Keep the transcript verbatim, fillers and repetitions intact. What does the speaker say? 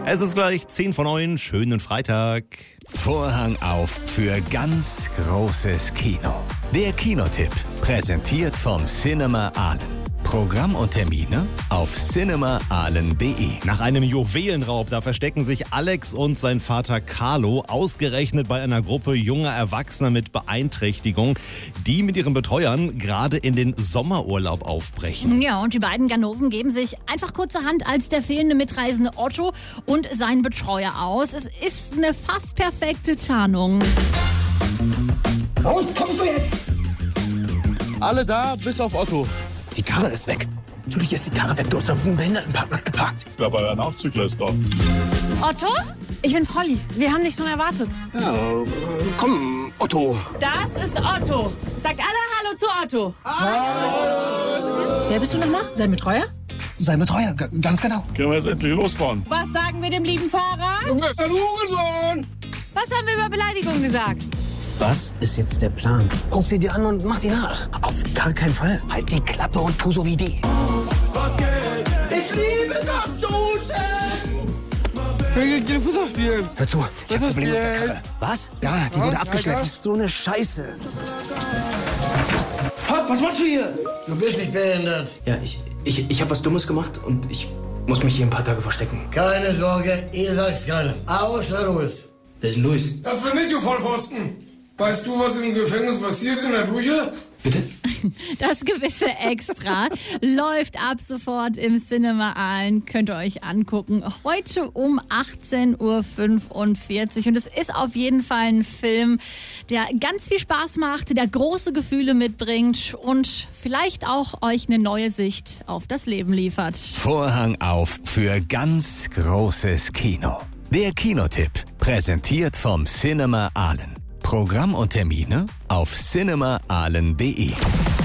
Es ist gleich zehn vor neun, schönen Freitag. Vorhang auf für ganz großes Kino. Der Kinotipp, präsentiert vom Cinema Ahlen. Programm und Termine auf cinema ahlen punkt de. Nach einem Juwelenraub, da verstecken sich Alex und sein Vater Carlo ausgerechnet bei einer Gruppe junger Erwachsener mit Beeinträchtigung, die mit ihren Betreuern gerade in den Sommerurlaub aufbrechen. Ja, und die beiden Ganoven geben sich einfach kurzerhand als der fehlende Mitreisende Otto und sein Betreuer aus. Es ist eine fast perfekte Tarnung. Raus, kommst du jetzt? Alle da, bis auf Otto. Die Karre ist weg. Natürlich ist die Karre weg. Du hast auf dem Behindertenparkplatz geparkt. Ja, aber ein Aufzügler ist da. Otto? Ich bin Polly. Wir haben dich schon erwartet. Ja, äh, komm, Otto. Das ist Otto. Sagt alle Hallo zu Otto. Hallo. Wer bist du nochmal? Sein Betreuer? Sein Betreuer, g- ganz genau. Können wir jetzt endlich losfahren? Was sagen wir dem lieben Fahrer? Du bist ein Hurensohn. Was haben wir über Beleidigung gesagt? Was ist jetzt der Plan? Guck sie dir an und mach die nach. Auf gar keinen Fall. Halt die Klappe und tu so wie die. Was geht? Ich liebe das Duschen. Ich will Fußball spielen. Hör zu, ich hab Was Probleme mit der ist Karre. Was? Ja, die wurde abgeschleppt. So eine Scheiße. Vater, was machst du hier? Du bist nicht behindert. Ja, ich, ich, ich habe was Dummes gemacht und ich muss mich hier ein paar Tage verstecken. Keine Sorge, ihr sagt's keinem. Außer Louis. Wer ist denn Luis? Das bin ich, du Vollpfosten. Weißt du, was im Gefängnis passiert in der Dusche? Bitte? Das gewisse Extra läuft ab sofort im Cinema Ahlen. Könnt ihr euch angucken. Heute um achtzehn Uhr fünfundvierzig. Und es ist auf jeden Fall ein Film, der ganz viel Spaß macht, der große Gefühle mitbringt und vielleicht auch euch eine neue Sicht auf das Leben liefert. Vorhang auf für ganz großes Kino. Der Kinotipp, präsentiert vom Cinema Ahlen. Programm und Termine auf cinema ahlen punkt de.